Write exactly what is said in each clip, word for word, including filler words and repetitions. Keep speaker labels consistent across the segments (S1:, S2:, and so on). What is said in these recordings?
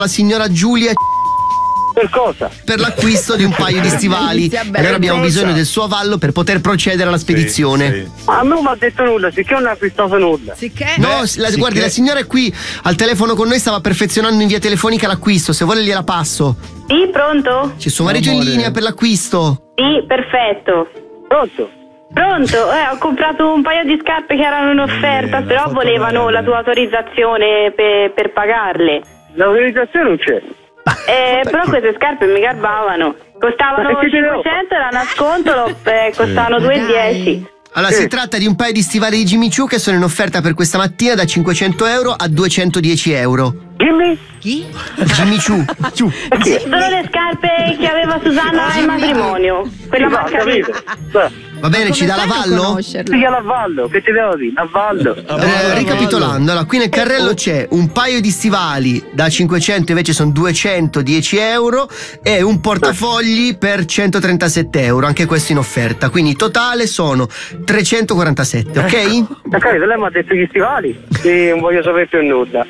S1: la signora Giulia
S2: per cosa?
S1: Per l'acquisto di un paio di stivali. Allora abbiamo bisogno del suo avallo per poter procedere alla spedizione.
S2: Sì, sì. A me non mi ha detto nulla, sicché non ha acquistato nulla.
S3: Sicché?
S1: No,
S2: Beh,
S1: la,
S2: sicché.
S1: guardi, la signora è qui al telefono con noi, stava perfezionando in via telefonica l'acquisto. Se vuole gliela passo.
S4: Sì, pronto?
S1: C'è suo marito in linea per l'acquisto.
S4: Sì, perfetto.
S2: Pronto?
S4: Pronto? Eh, ho comprato un paio di scarpe che erano in offerta, però volevano la tua autorizzazione per, per pagarle.
S2: L'autorizzazione non c'è.
S4: Eh, però queste scarpe mi garbavano. Costavano cinquecento, erano a sconto, lo- eh, costavano due e dieci.
S1: Allora, si tratta di un paio di stivali di Jimmy Choo che sono in offerta per questa mattina da cinquecento euro a duecentodieci euro.
S2: Dimmi?
S3: Chi?
S1: Jimmy Choo.
S4: Sono le scarpe che aveva Susanna in matrimonio. Quella
S2: Sì, ma
S4: marca
S2: ho
S4: lì.
S2: capito. Beh,
S1: Va bene, ci dà l'avallo?
S2: sì, all'avvallo, che ti devo dire? Avvallo.
S1: Eh, ricapitolando, allora qui nel carrello c'è un paio di stivali da cinquecento, invece sono duecentodieci euro, e un portafogli per centotrentasette euro, anche questo in offerta, quindi totale sono trecentoquarantasette, ok?
S2: Ma capito, lei mi ha detto gli stivali e non voglio sapere più nulla.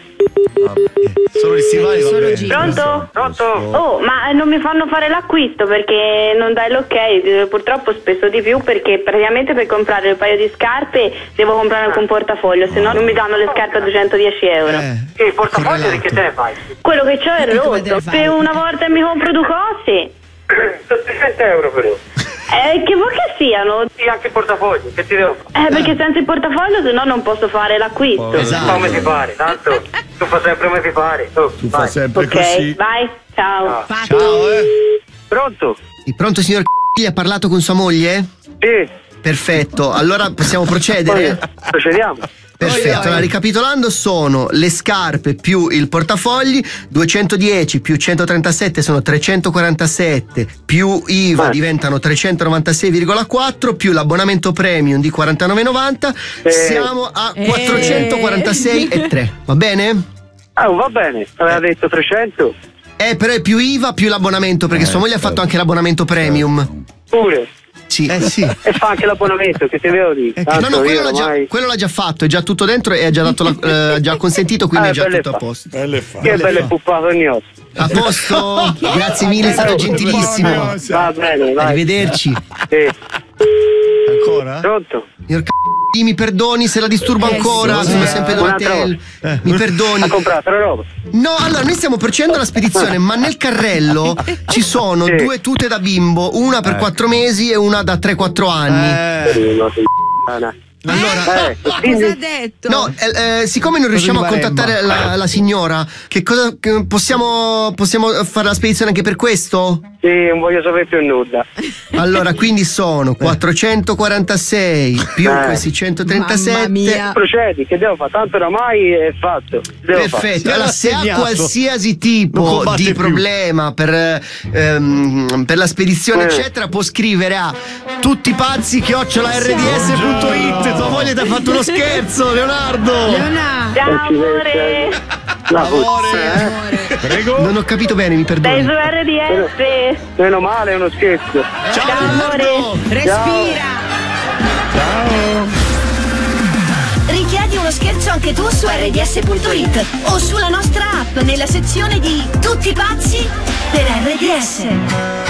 S5: Solo gli stivali,
S3: Solo
S5: vabbè.
S3: Gino.
S4: Pronto?
S2: Pronto?
S4: Oh, ma non mi fanno fare l'acquisto perché non dai l'ok, eh, purtroppo spesso di più, perché praticamente per comprare un paio di scarpe devo comprare anche un portafoglio, se no non mi danno le scarpe a duecentodieci euro.
S2: Che il portafoglio di che te ne fai?
S4: Quello che c'ho è
S3: E come te
S4: rotto,
S3: ne fai?
S4: per una volta mi compro due cose.
S2: settecento euro però.
S4: Eh, che vuoi che siano?
S2: Sì, anche il portafoglio, che ti devo fare?
S4: Eh, perché senza il portafoglio se no non posso fare l'acquisto.
S5: Esatto.
S2: Come ti pare, tanto tu fai sempre come ti pare. Oh,
S5: Tu
S2: vai.
S5: fai sempre
S4: Ok,
S5: così.
S4: vai, ciao.
S3: Fatto.
S5: Ciao, eh.
S2: Pronto?
S1: Il pronto signor C***i ha parlato con sua moglie?
S2: Sì,
S1: Perfetto, allora possiamo procedere?
S2: procediamo.
S1: Perfetto, allora ricapitolando sono le scarpe più il portafogli, duecentodieci più centotrentasette sono trecentoquarantasette, più I V A
S2: Ah.
S1: diventano trecentonovantasei virgola quattro, più l'abbonamento premium di quarantanove virgola novanta,
S2: Eh.
S1: siamo a
S3: Eh.
S1: quattrocentoquarantasei virgola tre, va bene?
S2: Ah, va bene, aveva detto trecento.
S1: Eh, però è più I V A più l'abbonamento, perché sua moglie ha fatto anche l'abbonamento premium.
S2: Pure.
S1: Sì.
S5: Eh sì.
S2: E fa anche l'abbonamento, che ti devo dire.
S1: No, no,
S2: Tanto
S1: quello
S2: io
S1: l'ha, già,
S2: ormai-
S1: quello l'ha già fatto, è già tutto dentro e ha già, dato la- eh, già consentito, quindi
S2: Ah,
S1: è già
S2: belle
S1: tutto a
S2: fa.
S1: posto.
S5: Belle fa.
S2: Che bello puppato ignoto.
S1: A posto? Grazie mille, è stato gentilissimo.
S2: Va bene, vai.
S1: Arrivederci.
S2: Sì.
S5: Ancora?
S2: Pronto?
S1: Signor c***o, mi perdoni se la disturbo
S3: Eh,
S1: ancora,
S3: sì,
S1: sono
S3: sì.
S1: sempre
S2: Un'altra
S1: Donatello.
S5: volta.
S1: Mi perdoni.
S2: Ha comprato la roba?
S1: No, allora noi stiamo procedendo alla spedizione, ma nel carrello ci sono
S2: Sì.
S1: due tute da bimbo, una per quattro mesi e una da tre quattro anni.
S5: Eh.
S2: Sì, no, sei c***ana.
S1: Allora,
S2: Eh,
S3: Cosa ha
S2: quindi
S3: detto?
S1: no, eh, eh, siccome non riusciamo a
S5: di Baremba?
S1: contattare la, la signora, che cosa che possiamo, possiamo fare la spedizione anche per questo?
S2: sì, non voglio sapere più nulla.
S1: Allora, quindi sono quattrocentoquarantasei più
S2: Eh.
S1: questi
S3: Mamma
S1: centotrentasette.
S3: mia.
S2: Procedi, che devo fare? Tanto oramai è fatto. Devo
S1: Perfetto,
S2: fare.
S1: allora
S5: Si è
S1: se ha
S5: rassegnato.
S1: qualsiasi
S5: Non
S1: tipo
S5: combatte
S1: di
S5: più.
S1: problema per, ehm, per la spedizione
S2: Eh.
S1: eccetera, può scrivere a tutti pazzi chiocciola R D S punto it. Tua moglie ti ha fatto uno scherzo, Leonardo.
S3: Leona.
S4: Ciao
S2: Accidenti,
S4: amore,
S2: La
S5: Amore.
S2: eh?
S3: Amore.
S5: Prego.
S1: Non ho capito bene, mi
S4: sei
S1: perdoni.
S4: su R D S.
S2: Meno male, è uno scherzo.
S1: Ciao,
S4: Ciao, amore.
S1: Leonardo.
S3: Respira.
S5: Ciao.
S6: Richiedi uno scherzo anche tu su R D S punto it o sulla nostra app nella sezione di Tutti pazzi per R D S.